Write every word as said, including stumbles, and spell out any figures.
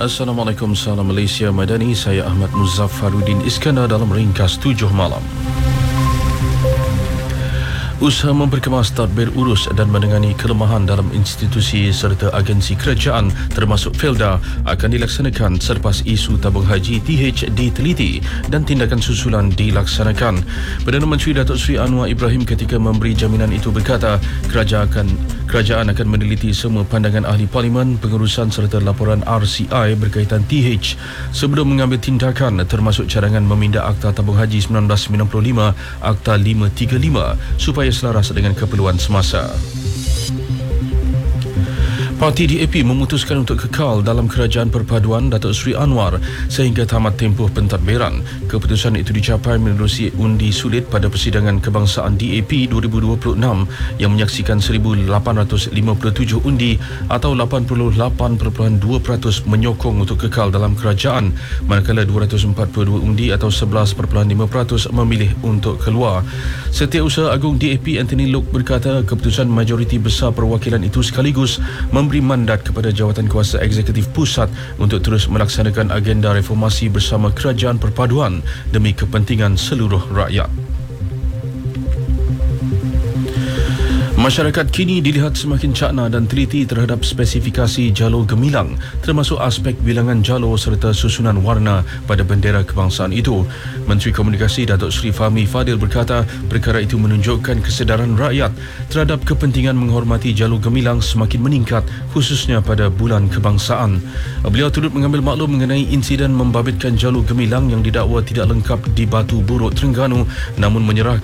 Assalamualaikum, salam Malaysia Madani. Saya Ahmad Muzaffaruddin Iskandar dalam ringkas tujuh malam. Usaha memperkemas tadbir urus dan menangani kelemahan dalam institusi serta agensi kerajaan termasuk Felda akan dilaksanakan selepas isu tabung haji T H diteliti dan tindakan susulan dilaksanakan. Perdana Menteri Datuk Seri Anwar Ibrahim ketika memberi jaminan itu berkata kerajaan akan kerajaan akan meneliti semua pandangan ahli parlimen, pengurusan serta laporan R C I berkaitan T H sebelum mengambil tindakan termasuk cadangan meminda Akta Tabung Haji seribu sembilan ratus sembilan puluh lima Akta lima tiga lima supaya selaras dengan keperluan semasa. Parti D A P memutuskan untuk kekal dalam Kerajaan Perpaduan Datuk Seri Anwar sehingga tamat tempoh pentadbiran. Keputusan itu dicapai menerusi undi sulit pada Persidangan Kebangsaan D A P dua ribu dua puluh enam yang menyaksikan seribu lapan ratus lima puluh tujuh undi atau lapan puluh lapan perpuluhan dua peratus menyokong untuk kekal dalam kerajaan, manakala dua ratus empat puluh dua undi atau sebelas perpuluhan lima peratus memilih untuk keluar. Setiausaha Agung D A P Anthony Loke berkata keputusan majoriti besar perwakilan itu sekaligus memberi mandat kepada Jawatan Kuasa Eksekutif Pusat untuk terus melaksanakan agenda reformasi bersama Kerajaan Perpaduan demi kepentingan seluruh rakyat. Masyarakat kini dilihat semakin cakna dan teliti terhadap spesifikasi jalur gemilang termasuk aspek bilangan jalur serta susunan warna pada bendera kebangsaan itu. Menteri Komunikasi Datuk Seri Fahmi Fadil berkata perkara itu menunjukkan kesedaran rakyat terhadap kepentingan menghormati jalur gemilang semakin meningkat khususnya pada bulan kebangsaan. Beliau turut mengambil maklum mengenai insiden membabitkan jalur gemilang yang didakwa tidak lengkap di Batu Buruk, Terengganu namun menyerahkan